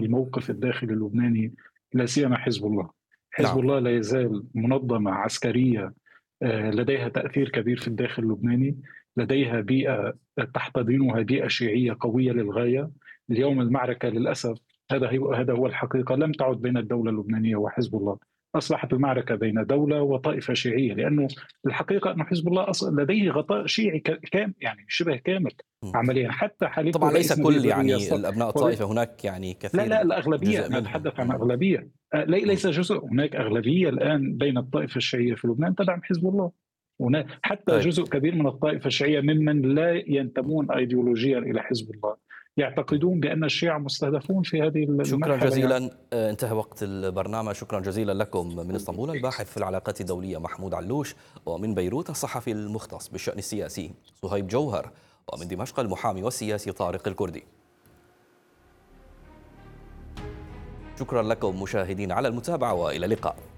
الموقف الداخلي اللبناني، لا سيما حزب الله. حزب نعم. الله لا يزال منظمة عسكرية لديها تأثير كبير في الداخل اللبناني، لديها بيئة تحتضنها بيئة شيعية قوية للغاية. اليوم المعركة للأسف، هذا هو الحقيقة، لم تعد بين الدولة اللبنانية وحزب الله، أصبحت المعركة بين دولة وطائفة شيعية، لأنه الحقيقة أن حزب الله لديه غطاء شيعي كامل، يعني شبه كامل مم. عمليا. حتى حليفه طبعا ليس الرئيس نبيل كل بري يعني الأبناء الطائفة، هناك يعني لا لا، كثير الأغلبية، جزء أنا منهم. أتحدث عن أغلبية. مم. ليس جزء، هناك أغلبية الآن بين الطائفة الشيعية في لبنان تدعم حزب الله. هناك حتى طيب. جزء كبير من الطائفة الشيعية ممن لا ينتمون أيديولوجيا إلى حزب الله يعتقدون بأن الشيعة مستهدفون في هذه شكرا المرحلة يعني. جزيلا. انتهى وقت البرنامج. شكرا جزيلا لكم. من اسطنبول الباحث في العلاقات الدولية محمود علوش، ومن بيروت الصحفي المختص بالشأن السياسي صهيب جوهر، ومن دمشق المحامي والسياسي طارق الكردي. شكرا لكم مشاهدين على المتابعة، وإلى اللقاء.